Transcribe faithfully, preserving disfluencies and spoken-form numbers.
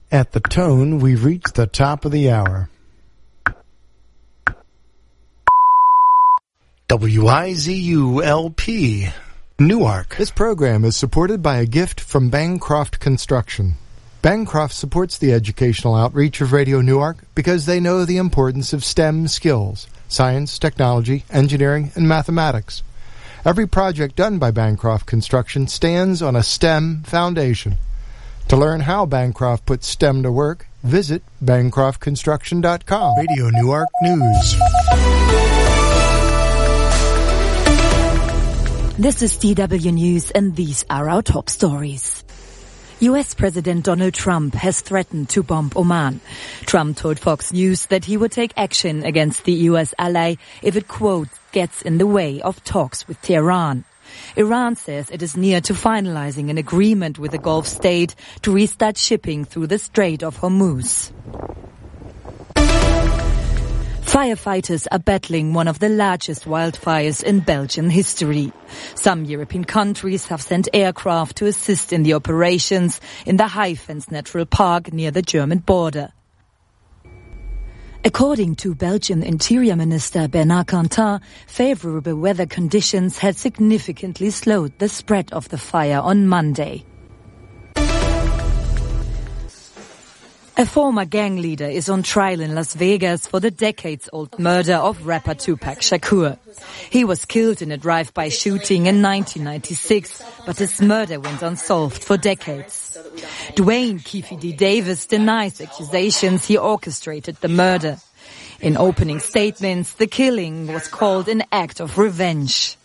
At the tone, we've reached the top of the hour. W I Z U L P, Newark. This program is supported by a gift from Bancroft Construction. Bancroft supports the educational outreach of Radio Newark because they know the importance of STEM skills, science, technology, engineering, and mathematics. Every project done by Bancroft Construction stands on a STEM foundation. To learn how Bancroft puts STEM to work, visit bancroft construction dot com. Radio Newark News. This is D W News, and these are our top stories. U S President Donald Trump has threatened to bomb Oman. Trump told Fox News that he would take action against the U S ally if it, quote, gets in the way of talks with Tehran. Iran says it is near to finalizing an agreement with the Gulf state to restart shipping through the Strait of Hormuz. Firefighters are battling one of the largest wildfires in Belgian history. Some European countries have sent aircraft to assist in the operations in the Haifens Natural Park near the German border. According to Belgian Interior Minister Bernard Cantin, favorable weather conditions had significantly slowed the spread of the fire on Monday. A former gang leader is on trial in Las Vegas for the decades-old murder of rapper Tupac Shakur. He was killed in a drive-by shooting in nineteen ninety-six, but his murder went unsolved for decades. Dwayne Keefe D. Davis denies accusations he orchestrated the murder. In opening statements, the killing was called an act of revenge.